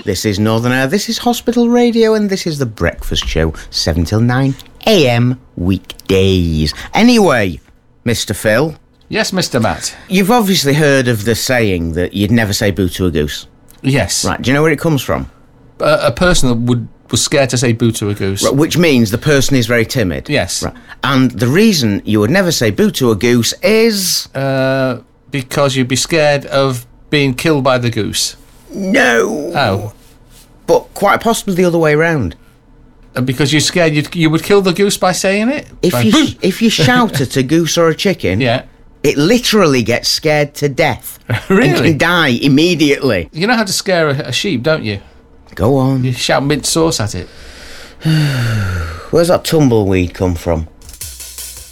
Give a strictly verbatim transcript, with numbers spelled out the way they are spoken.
This is Northern Air, this is Hospital Radio, and this is The Breakfast Show, seven till nine a m weekdays. Anyway, Mister Phil. Yes, Mister Matt. You've obviously heard of the saying that you'd never say boo to a goose. Yes. Right, do you know where it comes from? Uh, a person that would was scared to say boo to a goose. Right, which means the person is very timid. Yes. Right. And the reason you would never say boo to a goose is... Uh, because you'd be scared of being killed by the goose. No. Oh. But quite possibly the other way around. Uh, because you're scared you'd, you would kill the goose by saying it? If by you boo. sh- if you shout at a goose or a chicken... Yeah. It literally gets scared to death. Really? And can die immediately. You know how to scare a, a sheep, don't you? Go on. You shout mint sauce at it. Where's that tumbleweed come from?